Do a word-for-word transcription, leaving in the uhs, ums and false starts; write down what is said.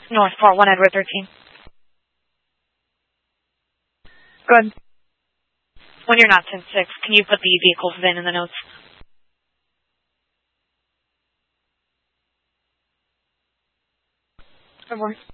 North Port one, Edward thirteen. Good. When you're not ten six, can you put the vehicle's V I N in the notes? Good morning.